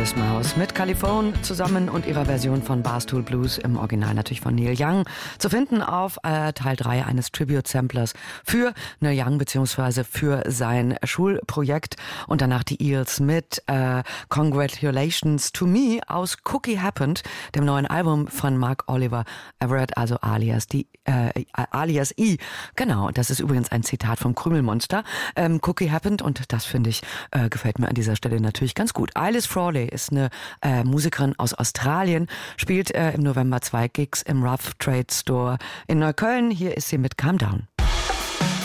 Modest Mouse mit Caliphone zusammen und ihrer Version von Barstool Blues, im Original natürlich von Neil Young, zu finden auf Teil 3 eines Tribute-Samplers für Neil Young bzw. für sein Schulprojekt, und danach die Eels mit Congratulations to Me aus Cookie Happened, dem neuen Album von Mark Oliver Everett, also alias E. Genau, das ist übrigens ein Zitat vom Krümelmonster. Cookie Happened, und das finde ich, gefällt mir an dieser Stelle natürlich ganz gut. Alice Frawley ist eine Musikerin aus Australien, spielt im November 2 Gigs im Rough Trade Store in Neukölln. Hier ist sie mit Calm Down.